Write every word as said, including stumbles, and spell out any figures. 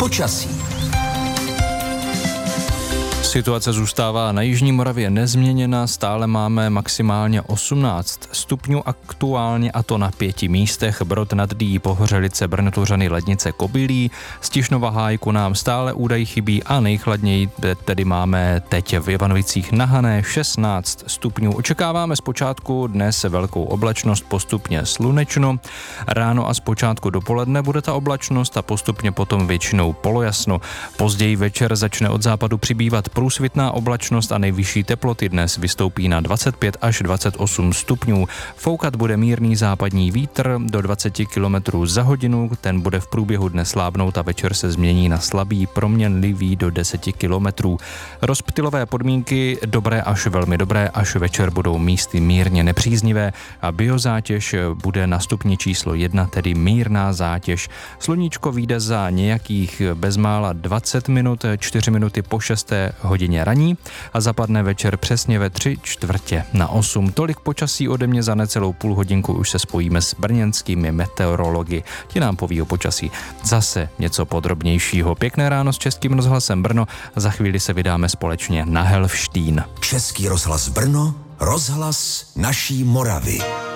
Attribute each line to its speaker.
Speaker 1: Počasí.
Speaker 2: Situace zůstává na jižní Moravě nezměněna, stále máme maximálně osmnáct stupňů aktuálně, a to na pěti místech: Brod nad Dyjí, Pohořelice, Brnotuřany, Lednice, Kobylí. Z Tišnova Hájku nám stále údaj chybí a nejchladněji tedy máme teď v Ivanovicích na Hané šestnáct stupňů. Očekáváme zpočátku dnes velkou oblačnost, postupně slunečno. Ráno a zpočátku dopoledne bude ta oblačnost a postupně potom většinou polojasno. Později večer začne od západu přibývat průsvitná oblačnost a nejvyšší teploty dnes vystoupí na dvacet pět až dvacet osm stupňů. Foukat bude mírný západní vítr do dvacet kilometrů za hodinu, ten bude v průběhu dne slábnout a večer se změní na slabý, proměnlivý do deset kilometrů. Rozptylové podmínky dobré až velmi dobré, až večer budou místy mírně nepříznivé a biozátěž bude na stupni číslo jedna, tedy mírná zátěž. Sluníčko vyjde za nějakých bezmála dvacet minut, čtyři minuty po šesté hodině raní a zapadne večer přesně ve tři čtvrtě na osm. Tolik počasí ode mě, za necelou půl hodinku už se spojíme s brněnskými meteorology. Ti nám poví o počasí zase něco podrobnějšího. Pěkné ráno s Českým rozhlasem Brno. Za chvíli se vydáme společně na Helfštín.
Speaker 1: Český rozhlas Brno, rozhlas naší Moravy.